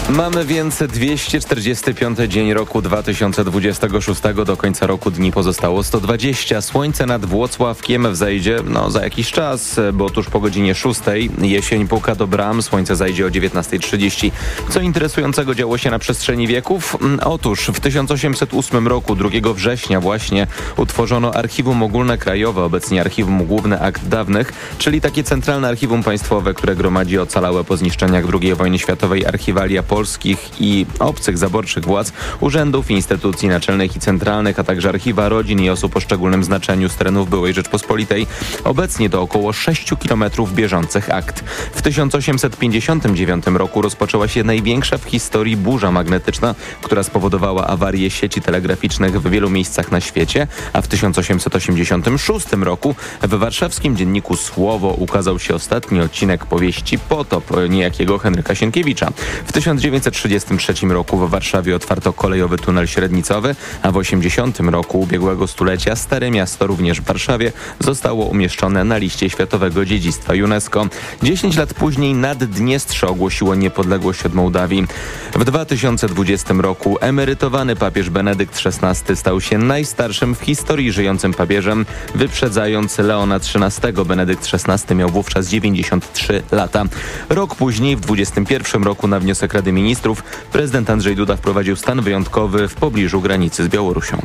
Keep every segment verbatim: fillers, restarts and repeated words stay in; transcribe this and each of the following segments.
Mamy więc dwieście czterdziesty piąty dzień roku dwa tysiące dwudziestego szóstego. Do końca roku dni pozostało sto dwadzieścia. Słońce nad Włocławkiem wzejdzie no za jakiś czas, bo tuż po godzinie szóstej. Jesień puka do bram, słońce zajdzie o dziewiętnasta trzydzieści. Co interesującego działo się na przestrzeni wieków? Otóż w tysiąc osiemset ósmym roku, drugiego września właśnie, utworzono Archiwum Ogólnokrajowe, obecnie Archiwum Główne Akt Dawnych, czyli takie centralne archiwum państwowe, które gromadzi ocalałe po zniszczeniach drugiej wojny światowej archiwalia polskich i obcych zaborczych władz, urzędów, instytucji naczelnych i centralnych, a także archiwa rodzin i osób o szczególnym znaczeniu z terenów byłej Rzeczpospolitej. Obecnie to około sześciu kilometrów bieżących akt. W tysiąc osiemset pięćdziesiątym dziewiątym roku rozpoczęła się największa w historii burza magnetyczna, która spowodowała awarię sieci telegraficznych w wielu miejscach na świecie, a w tysiąc osiemset osiemdziesiątym szóstym roku w warszawskim dzienniku Słowo ukazał się ostatni odcinek powieści Potop niejakiego Henryka Sienkiewicza. W tysiąc dziewięćset trzydziestym trzecim roku w Warszawie otwarto kolejowy tunel średnicowy, a w osiemdziesiątym roku ubiegłego stulecia Stare Miasto, również w Warszawie, zostało umieszczone na liście Światowego Dziedzictwa UNESCO. Dziesięć lat później Naddniestrze ogłosiło niepodległość od Mołdawii. W dwa tysiące dwudziestym roku emerytowany papież Benedykt szesnasty stał się najstarszym w historii żyjącym papieżem, wyprzedzając Leona trzynastego. Benedykt szesnasty miał wówczas dziewięćdziesiąt trzy lata. Rok później, w dwudziestym pierwszym roku, na wniosek Rady Ministrów, prezydent Andrzej Duda wprowadził stan wyjątkowy w pobliżu granicy z Białorusią.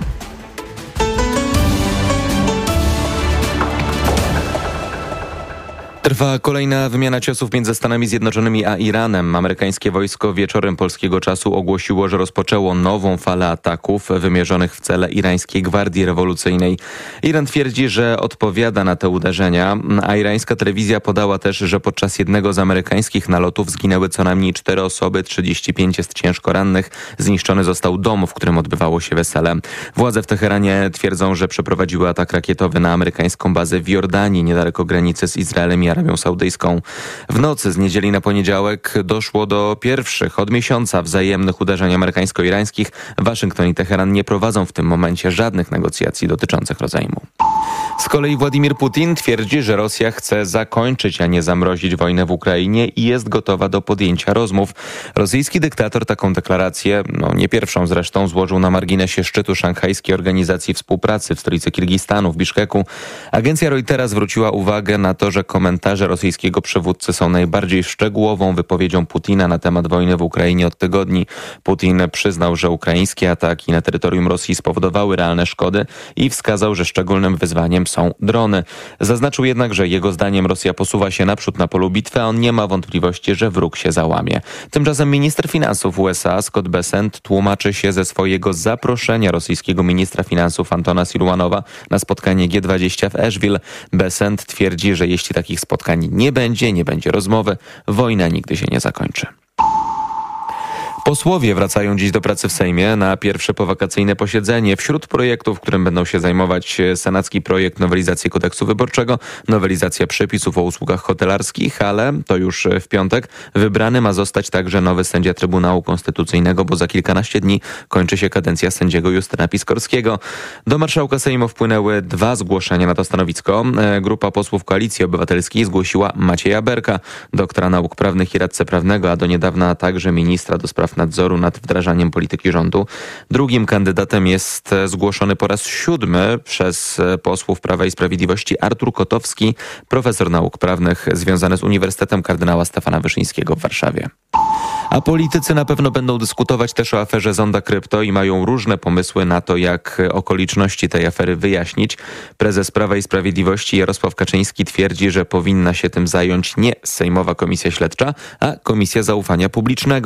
Trwa kolejna wymiana ciosów między Stanami Zjednoczonymi a Iranem. Amerykańskie wojsko wieczorem polskiego czasu ogłosiło, że rozpoczęło nową falę ataków wymierzonych w cele irańskiej Gwardii Rewolucyjnej. Iran twierdzi, że odpowiada na te uderzenia, a irańska telewizja podała też, że podczas jednego z amerykańskich nalotów zginęły co najmniej cztery osoby, trzydzieści pięć jest ciężko rannych. Zniszczony został dom, w którym odbywało się wesele. Władze w Teheranie twierdzą, że przeprowadziły atak rakietowy na amerykańską bazę w Jordanii, niedaleko granicy z Izraelem i Arabią Saudyjską. W nocy z niedzieli na poniedziałek doszło do pierwszych od miesiąca wzajemnych uderzeń amerykańsko-irańskich. Waszyngton i Teheran nie prowadzą w tym momencie żadnych negocjacji dotyczących rozejmu. Z kolei Władimir Putin twierdzi, że Rosja chce zakończyć, a nie zamrozić wojnę w Ukrainie i jest gotowa do podjęcia rozmów. Rosyjski dyktator taką deklarację, no nie pierwszą zresztą, złożył na marginesie szczytu Szanghajskiej Organizacji Współpracy w stolicy Kirgistanu w Biszkeku. Agencja Reutera zwróciła uwagę na to, że komentarze rosyjskiego przywódcy są najbardziej szczegółową wypowiedzią Putina na temat wojny w Ukrainie od tygodni. Putin przyznał, że ukraińskie ataki na terytorium Rosji spowodowały realne szkody i wskazał, że szczególnym wyzwaniem są drony. Zaznaczył jednak, że jego zdaniem Rosja posuwa się naprzód na polu bitwy, a on nie ma wątpliwości, że wróg się załamie. Tymczasem minister finansów U S A Scott Bessent tłumaczy się ze swojego zaproszenia rosyjskiego ministra finansów Antona Silwanowa na spotkanie G dwadzieścia w Asheville. Bessent twierdzi, że jeśli takich spotkań nie będzie, nie będzie rozmowy, wojna nigdy się nie zakończy. Posłowie wracają dziś do pracy w Sejmie na pierwsze powakacyjne posiedzenie. Wśród projektów, którym będą się zajmować senacki projekt nowelizacji kodeksu wyborczego, nowelizacja przepisów o usługach hotelarskich, ale to już w piątek wybrany ma zostać także nowy sędzia Trybunału Konstytucyjnego, bo za kilkanaście dni kończy się kadencja sędziego Justyna Piskorskiego. Do marszałka Sejmu wpłynęły dwa zgłoszenia na to stanowisko. Grupa posłów Koalicji Obywatelskiej zgłosiła Macieja Berka, doktora nauk prawnych i radcę prawnego, a do niedawna także ministra do spraw nadzoru nad wdrażaniem polityki rządu. Drugim kandydatem jest zgłoszony po raz siódmy przez posłów Prawa i Sprawiedliwości Artur Kotowski, profesor nauk prawnych związany z Uniwersytetem Kardynała Stefana Wyszyńskiego w Warszawie. A politycy na pewno będą dyskutować też o aferze Zonda Krypto i mają różne pomysły na to, jak okoliczności tej afery wyjaśnić. Prezes Prawa i Sprawiedliwości Jarosław Kaczyński twierdzi, że powinna się tym zająć nie Sejmowa Komisja Śledcza, a Komisja Zaufania Publicznego.